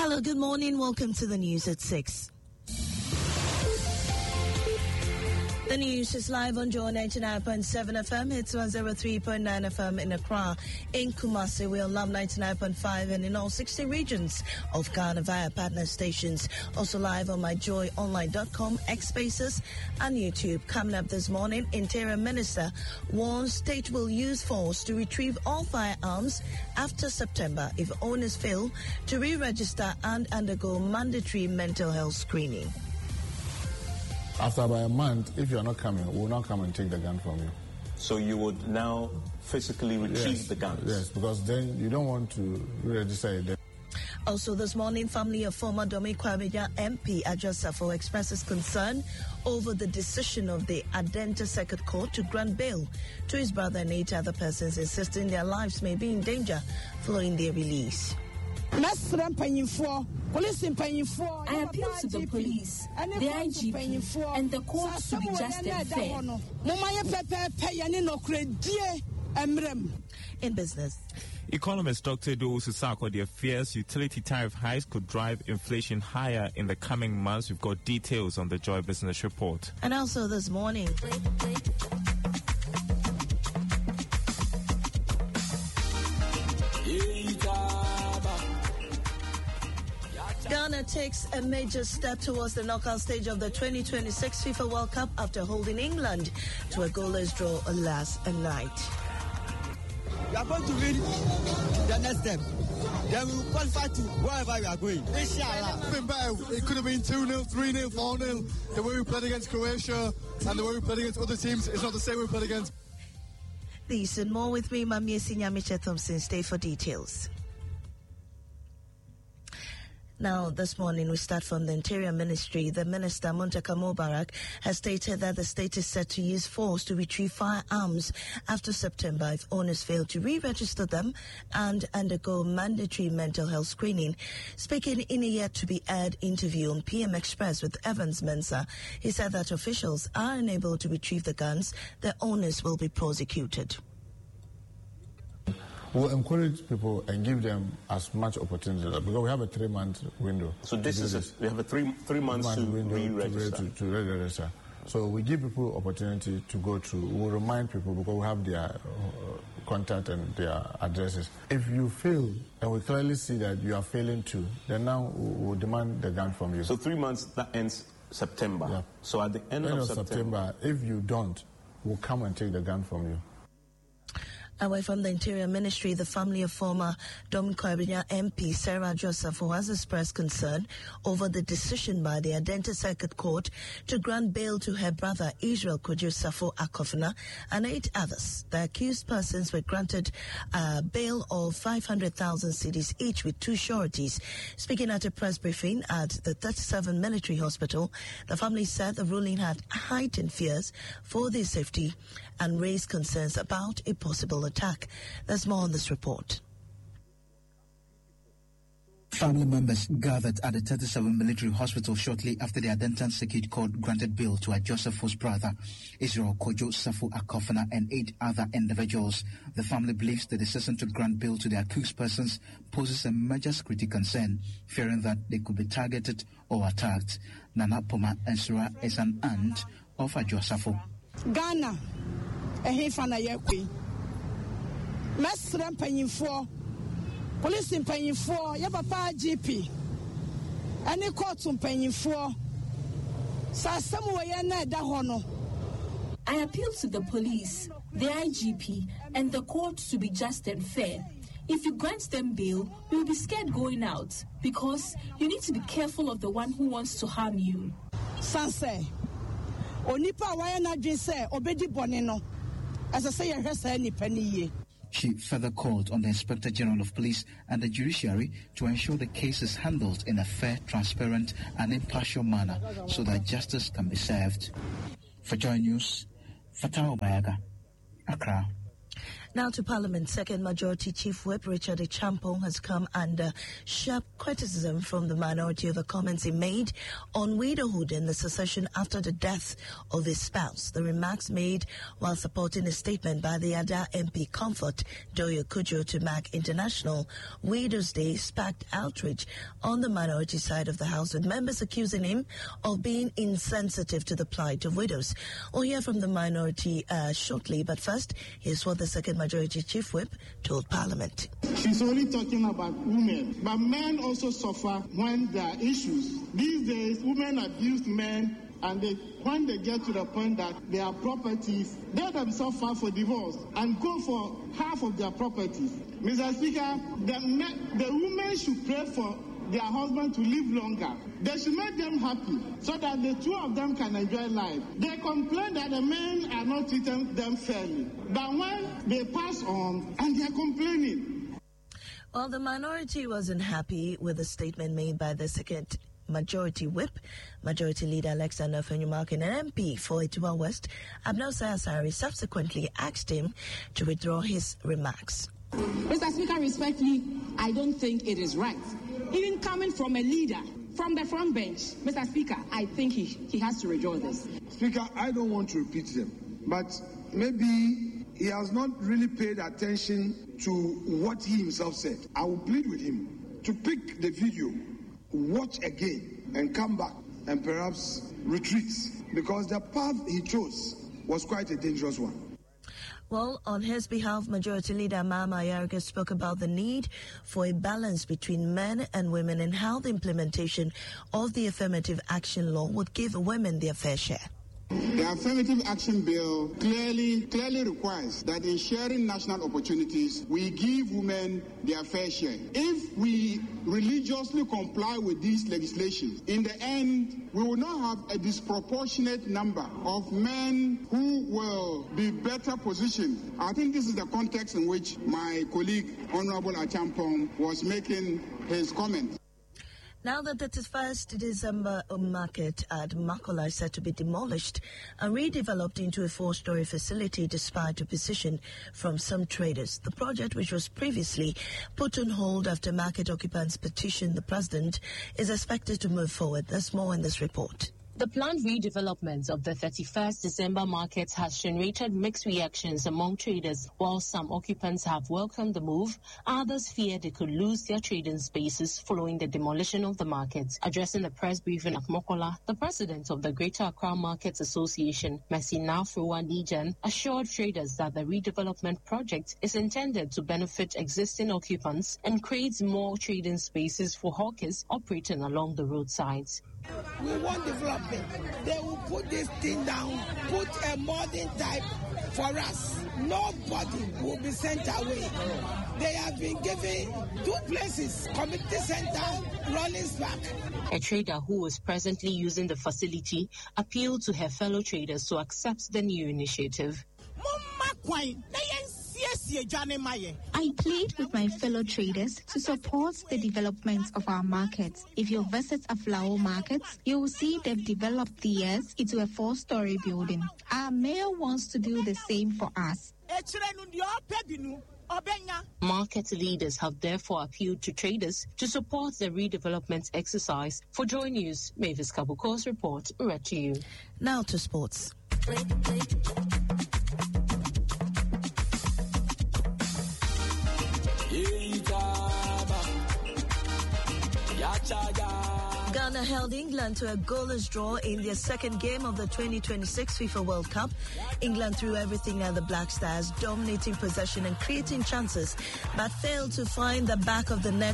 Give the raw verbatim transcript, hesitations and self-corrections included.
Hello, good morning. Welcome to the news at six. The news is live on Joy ninety-nine point seven F M. It's one oh three point nine F M in Accra. In Kumasi, we are live ninety-nine point five and in all sixty regions of Ghana via partner stations. Also live on my joy online dot com, X Spaces and YouTube. Coming up this morning, Interior Minister warns state will use force to retrieve all firearms after September if owners fail to re-register and undergo mandatory mental health screening. After about a month, if you are not coming, we will not come and take the gun from you. So you would now physically retrieve yes, the guns? Yes, because then you don't want to re-register it. Also this morning, family of former Domi Kwabena M P Adjo Safo expresses concern over the decision of the Adenta Circuit Court to grant bail to his brother and eight other persons, insisting their lives may be in danger following their release. I appeal to the police, the I G P, and the court to be just and fair. In business, economist Doctor Dosu Sarkodie fears utility tariff hikes could drive inflation higher in the coming months. We've got details on the Joy Business Report. And also this morning, Ghana takes a major step towards the knockout stage of the twenty twenty-six FIFA World Cup after holding England to a goalless draw last night. We are going to win the next step. Then we will qualify to wherever we are going. Inshallah. Been better. It could have been two nil, three nil, four nil. The way we played against Croatia and the way we played against other teams, it's not the same we played against. These and more with me, Mami Sinyamiche Thompson. Stay for details. Now, this morning, we start from the Interior Ministry. The Minister, Muntaka Mubarak, has stated that the state is set to use force to retrieve firearms after September if owners fail to re-register them and undergo mandatory mental health screening. Speaking in a yet-to-be-aired interview on P M Express with Evans Mensah, he said that officials are unable to retrieve the guns. The owners will be prosecuted. We'll encourage people and give them as much opportunity because we have a three-month window. So this is this. A, we have a three three months month to re-register. To, to, to re-register. So we give people opportunity to go through. We'll remind people because we have their uh, contact and their addresses. If you fail and we clearly see that you are failing to, then now we'll demand the gun from you. So three months that ends September. Yeah. So at the end, end of, of September, September, if you don't, we'll come and take the gun from you. Away from the Interior Ministry, the family of former Domi Kwabena M P Sarah Joseph has expressed concern over the decision by the Adenta Circuit Court to grant bail to her brother Israel Kojo Safo Akofena and eight others. The accused persons were granted a bail of five hundred thousand cedis each with two sureties. Speaking at a press briefing at the thirty-seven Military Hospital, the family said the ruling had heightened fears for their safety and raised concerns about a possible attack. There's more on this report. Family members gathered at the thirty-seven Military Hospital shortly after the Adenta Circuit Court granted bail to Joseph's brother, Israel Kojo Safo Akofena, and eight other individuals. The family believes the decision to grant bail to the accused persons poses a major security concern, fearing that they could be targeted or attacked. Nana Poma Ensura is an aunt of Joseph. Ghana, a hefana yakwi. Mesra mpanyimfo, police mpanyimfo, ya papa G P. Ani court mpanyimfo. Sa samu we na da ho no. I appeal to the police, the I G P, and the court to be just and fair. If you grant them bail, we will be scared going out because you need to be careful of the one who wants to harm you. Sanse. Onipa wa na dwen se obedi bone no. As I say, I heard say nipa ni ye. She further called on the Inspector General of Police and the judiciary to ensure the case is handled in a fair, transparent and impartial manner so that justice can be served. For Joy News, Fatah Obayaga, Accra. Now to Parliament. Second Majority Chief Whip Richard Achampong has come under sharp criticism from the minority over comments he made on widowhood and the succession after the death of his spouse. The remarks made while supporting a statement by the Ada M P Comfort Doyo Kujo to mark International Widows Day sparked outrage on the minority side of the House, with members accusing him of being insensitive to the plight of widows. We'll hear from the minority uh, shortly, but first, here's what the Second Majority Chief Whip told Parliament. She's only talking about women, but men also suffer when there are issues. These days, women abuse men, and they, when they get to the point that their properties, they themselves file for divorce and go for half of their properties. Mister Speaker, the, men, the women should pray for their husband to live longer. They should make them happy so that the two of them can enjoy life. They complain that the men are not treating them fairly. But when they pass on and they're complaining. Well, the minority wasn't happy with the statement made by the Second Majority Whip. Majority Leader Alexander Fenyumark, an M P for Ituwa West, Abnel Sayasari, subsequently asked him to withdraw his remarks. Mister Speaker, respectfully, I don't think it is right. Even coming from a leader from the front bench, Mister Speaker, I think he, he has to withdraw this. Speaker, I don't want to repeat them, but maybe he has not really paid attention to what he himself said. I will plead with him to pick the video, watch again, and come back and perhaps retreat, because the path he chose was quite a dangerous one. Well, on his behalf, Majority Leader Mama Yarga spoke about the need for a balance between men and women and how the implementation of the Affirmative Action Law would give women their fair share. The Affirmative Action Bill clearly clearly requires that in sharing national opportunities, we give women their fair share. If we religiously comply with these legislations, in the end, we will not have a disproportionate number of men who will be better positioned. I think this is the context in which my colleague, Honorable Achampong, was making his comment. Now that the thirty-first December market at Makola is set to be demolished and redeveloped into a four-story facility despite opposition from some traders, the project, which was previously put on hold after market occupants petitioned the president, is expected to move forward. There's more in this report. The planned redevelopment of the thirty-first December market has generated mixed reactions among traders. While some occupants have welcomed the move, others fear they could lose their trading spaces following the demolition of the market. Addressing the press briefing at Mokola, the president of the Greater Accra Markets Association, Mercy Nafrowa Dijan, assured traders that the redevelopment project is intended to benefit existing occupants and create more trading spaces for hawkers operating along the roadsides. We want development. They will put this thing down, put a modern type for us. Nobody will be sent away. They have been given two places, community center, Rollins Park. A trader who is presently using the facility appealed to her fellow traders to accept the new initiative. I plead with my fellow traders to support the development of our markets. If you visit Aflao markets, you will see they've developed theirs into a four-story building. Our mayor wants to do the same for us. Market leaders have therefore appealed to traders to support the redevelopment exercise. For Joy News, Mavis Kabuko's report read to you. Now to sports. Ghana held England to a goalless draw in their second game of the twenty twenty-six FIFA World Cup. England threw everything at the Black Stars, dominating possession and creating chances, but failed to find the back of the net